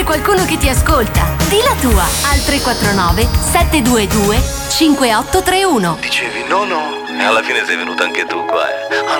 qualcuno che ti ascolta. Di la tua al 349 722 5831. Dicevi no no e alla fine sei venuta anche tu qua,